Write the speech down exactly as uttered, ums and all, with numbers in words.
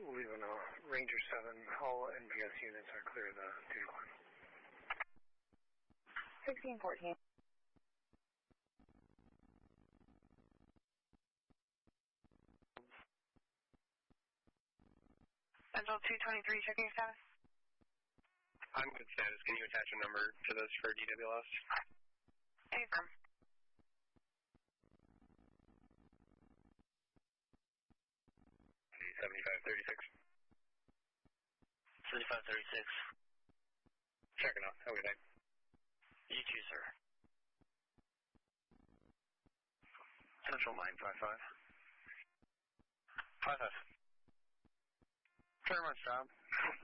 leaving a Ranger seven. All N P S units are clear of the duty line. sixteen fourteen. Central two twenty-three, checking status. I'm good status. Can you attach a number to this for D W L S? Affirm. seventy-five thirty-six. seventy-five thirty-six. Checking out. Have a good night. You too, sir. Central nine five five. Five five. Very much, John.